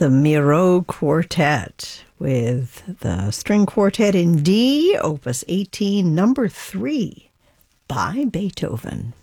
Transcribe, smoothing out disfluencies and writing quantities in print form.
the Miro Quartet with the String Quartet in D, Opus 18, number 3 by Beethoven.